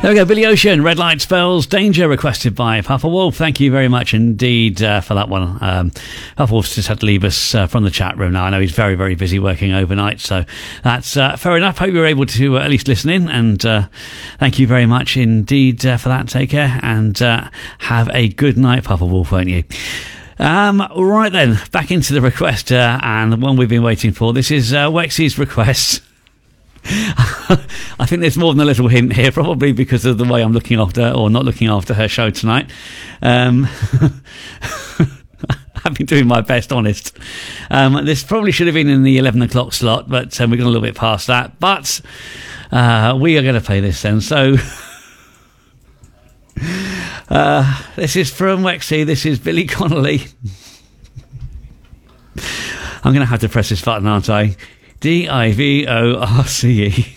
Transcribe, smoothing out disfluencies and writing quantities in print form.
There we go, Billy Ocean, Red Light Spells Danger, requested by Papa Wolf. Thank you very much indeed for that one. Papa Wolf's just had to leave us from the chat room now. I know he's very, very busy working overnight, so that's fair enough. Hope you were able to at least listen in, and thank you very much indeed for that. Take care, and have a good night, Papa Wolf, won't you? Right then, back into the request, and the one we've been waiting for. This is Wexy's request. I think there's more than a little hint here, probably because of the way I'm looking after, or not looking after, her show tonight. I've been doing my best, honest. This probably should have been in the 11 o'clock slot, but we're going a little bit past that. But we are going to play this then. So this is from Wexy. This is Billy Connolly. I'm going to have to press this button, aren't I? Divorce.